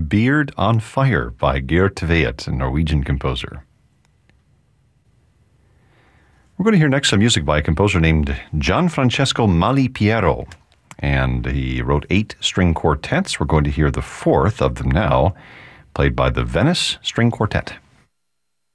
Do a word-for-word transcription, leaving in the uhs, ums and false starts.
Beard on Fire by Geir Tveit, a Norwegian composer. We're going to hear next some music by a composer named Gianfrancesco Malipiero, and he wrote eight string quartets. We're going to hear the fourth of them now, played by the Venice String Quartet.